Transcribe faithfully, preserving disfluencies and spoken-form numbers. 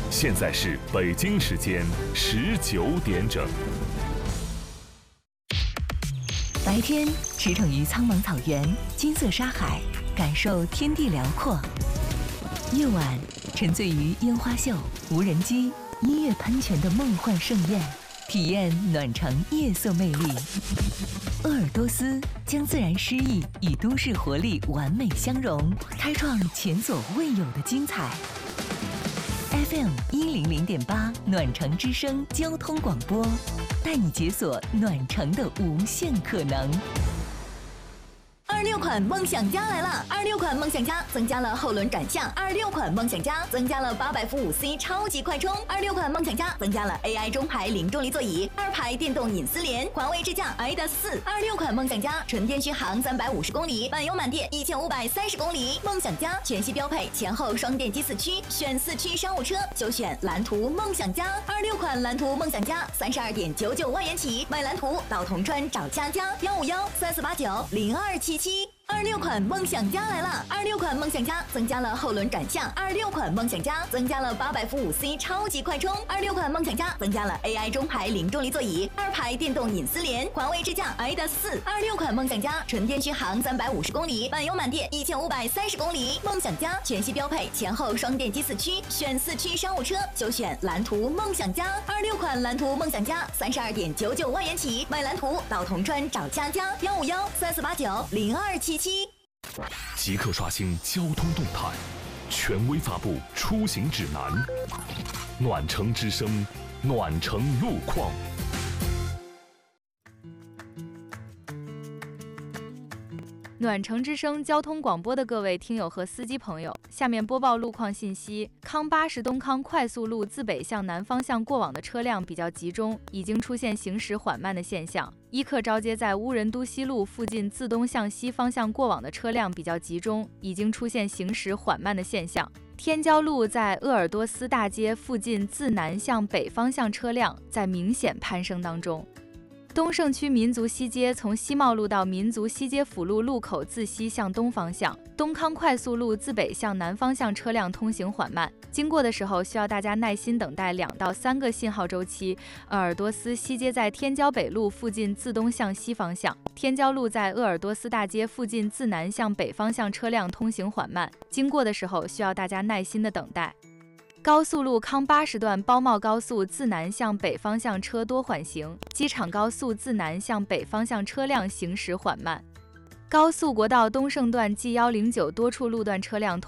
现在是北京时间十九点整。 白天驰骋于苍茫草原、金色沙海，感受天地辽阔；夜晚沉醉于烟花秀、无人机、音乐喷泉的梦幻盛宴，体验暖城夜色魅力。鄂尔多斯将自然诗意与都市活力完美相融，开创前所未有的精彩。F M 一零零点八暖城之声交通广播，带你解锁暖城的无限可能。 二六款梦想家来了！二六款梦想家增加了后轮转向，二六款梦想家增加了八百伏五 C 超级快充，二六款梦想家增加了 A I 中排零重力座椅，二排电动隐私联，环卫智驾 i D A 四。二六款梦想家纯电续航三百五十公里，满油满电一千五百三十公里。梦想家全系标配前后双电机四驱，选四驱商务车就选蓝图梦想家。二六款蓝图梦想家三十二点九九万元起，买蓝图到铜川找佳佳幺五幺三四八九零二七七。二六款梦想家来了！二六款梦想家增加了后轮转向，二六款梦想家增加了八百伏五 C 超级快充，二六款梦想家增加了 A I 中排零重力座椅，二排电动隐私联，环卫智驾 i D A 四。二六款梦想家纯电续航三百五十公里，满油满电一千五百三十公里。梦想家全系标配前后双电机四驱，选四驱商务车就选蓝图梦想家。二六款蓝图梦想家三十二点九九万元起，买蓝图到铜川找佳佳幺五幺三四八九零二七七。 即刻刷新交通动态，权威发布出行指南。暖城之声，暖城路况。 暖城之声交通广播的各位听友和司机朋友，下面播报路况信息。康巴士东康快速路自北向南方向过往的车辆比较集中，已经出现行驶缓慢的现象。伊克昭街在乌人都西路附近自东向西方向过往的车辆比较集中，已经出现行驶缓慢的现象。天骄路在鄂尔多斯大街附近自南向北方向车辆在明显攀升当中。东胜区民族西街从西茂路到民族西街辅路路口自西向东方向，东康快速路自北向南方向车辆通行缓慢，经过的时候需要大家耐心等待两到三个信号周期。鄂尔多斯西街在天骄北路附近自东向西方向，天骄路在鄂尔多斯大街附近自南向北方向车辆通行缓慢，经过的时候需要大家耐心的等待。高速路康八十段包茂高速自南向北方向车多缓行，机场高速自南向北方向车辆行驶缓慢。高速国道东胜段 G 一零九多处路段车辆